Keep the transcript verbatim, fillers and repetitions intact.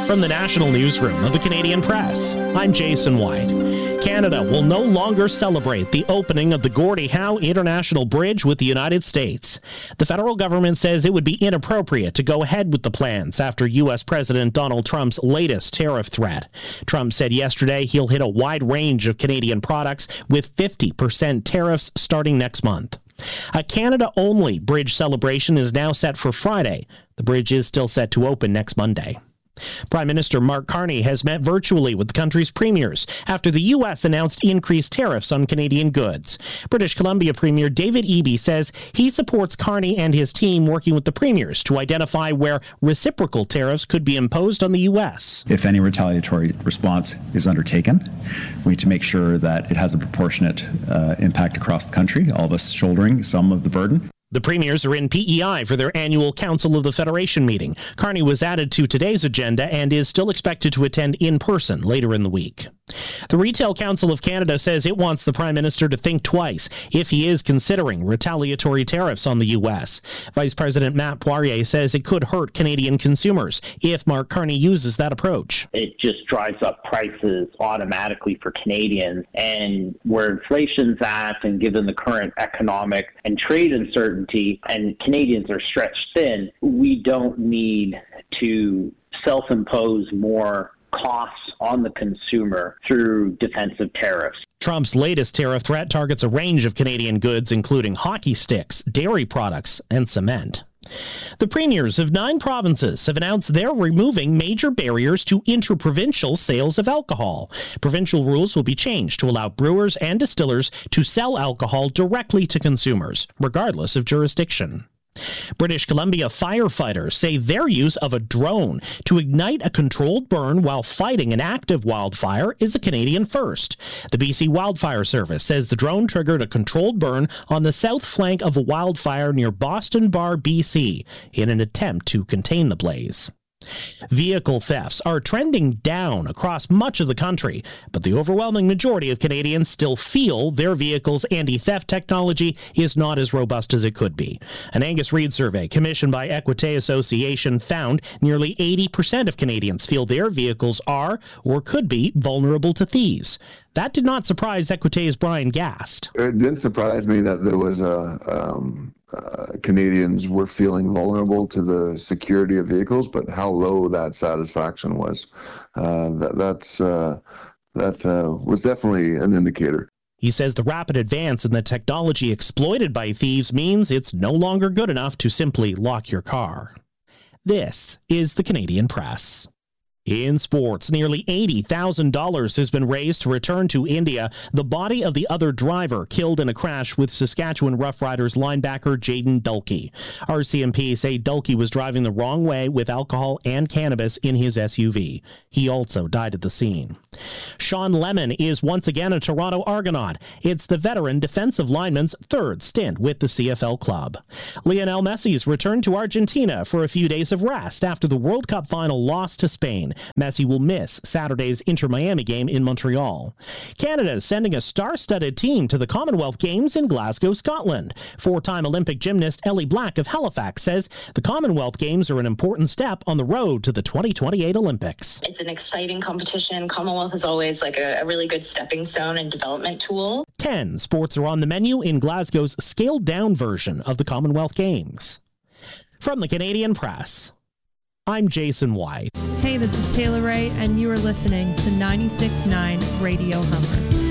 From the National Newsroom of the Canadian Press, I'm Jason White. Canada will no longer celebrate the opening of the Gordie Howe International Bridge with the United States. The federal government says it would be inappropriate to go ahead with the plans after U S President Donald Trump's latest tariff threat. Trump said yesterday he'll hit a wide range of Canadian products with fifty percent tariffs starting next month. A Canada-only bridge celebration is now set for Friday. The bridge is still set to open next Monday. Prime Minister Mark Carney has met virtually with the country's premiers after the U S announced increased tariffs on Canadian goods. British Columbia Premier David Eby says he supports Carney and his team working with the premiers to identify where reciprocal tariffs could be imposed on the U S. If any retaliatory response is undertaken, we need to make sure that it has a proportionate uh, impact across the country, all of us shouldering some of the burden. The premiers are in P E I for their annual Council of the Federation meeting. Carney was added to today's agenda and is still expected to attend in person later in the week. The Retail Council of Canada says it wants the Prime Minister to think twice if he is considering retaliatory tariffs on the U S. Vice President Matt Poirier says it could hurt Canadian consumers if Mark Carney uses that approach. It just drives up prices automatically for Canadians, and where inflation's at, and given the current economic and trade uncertainty, and Canadians are stretched thin, we don't need to self-impose more costs on the consumer through defensive tariffs. Trump's latest tariff threat targets a range of Canadian goods, including hockey sticks, dairy products, and cement. The premiers of nine provinces have announced they're removing major barriers to interprovincial sales of alcohol. Provincial rules will be changed to allow brewers and distillers to sell alcohol directly to consumers, regardless of jurisdiction. British Columbia firefighters say their use of a drone to ignite a controlled burn while fighting an active wildfire is a Canadian first. The B C Wildfire Service says the drone triggered a controlled burn on the south flank of a wildfire near Boston Bar, B C, in an attempt to contain the blaze. Vehicle thefts are trending down across much of the country, but the overwhelming majority of Canadians still feel their vehicle's anti-theft technology is not as robust as it could be. An Angus Reid survey commissioned by Equité Association found nearly eighty percent of Canadians feel their vehicles are or could be vulnerable to thieves. That did not surprise Equité's Brian Gast. It didn't surprise me that there was a um, uh, Canadians were feeling vulnerable to the security of vehicles, but how low that satisfaction was, uh, that that's uh, that uh, was definitely an indicator. He says the rapid advance in the technology exploited by thieves means it's no longer good enough to simply lock your car. This is the Canadian Press. In sports, nearly eighty thousand dollars has been raised to return to India the body of the other driver killed in a crash with Saskatchewan Roughriders linebacker Jayden Dulkey. R C M P say Dulkey was driving the wrong way with alcohol and cannabis in his S U V. He also died at the scene. Sean Lemon is once again a Toronto Argonaut. It's the veteran defensive lineman's third stint with the C F L club. Lionel Messi's returned to Argentina for a few days of rest after the World Cup final loss to Spain. Messi will miss Saturday's Inter-Miami game in Montreal. Canada is sending a star-studded team to the Commonwealth Games in Glasgow, Scotland. Four-time Olympic gymnast Ellie Black of Halifax says the Commonwealth Games are an important step on the road to the twenty twenty-eight Olympics. It's an exciting competition. Commonwealth is always like a, a really good stepping stone and development tool. Ten sports are on the menu in Glasgow's scaled-down version of the Commonwealth Games. From the Canadian Press, I'm Jason White. Hey, this is Taylor Ray, and you are listening to ninety-six point nine Radio Humber.